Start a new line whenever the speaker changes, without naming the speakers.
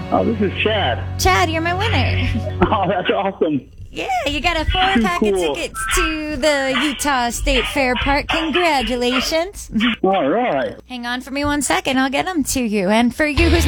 Oh, this is Chad.
Chad, you're my winner.
Oh, that's awesome.
Yeah, you got a 4-pack of
Cool.
tickets to the Utah State Fair Park. Congratulations.
All right.
Hang on for me 1 second. I'll get them to you. And for you who's